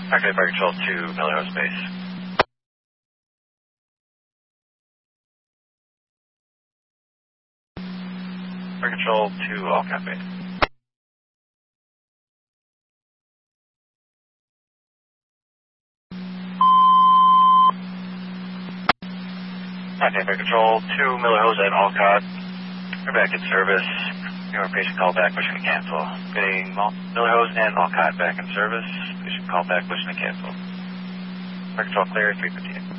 Okay, Fire Control 2, Miller Hose Base. Fire Control 2, Alcott Base. Okay, Fire Control 2, Miller Hose at Alcott. We're back in service. Your patient call back, wishing to cancel. Getting Miller Hose and Alcott back in service. Patient call back, wishing to cancel. Fire Control clear, 358.